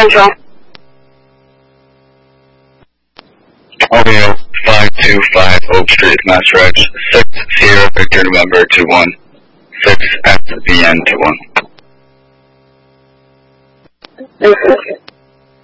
Central. Audio 525 Oak Street, Mass Ridge, 6 Sierra Victor November 21, 6 SVN 21.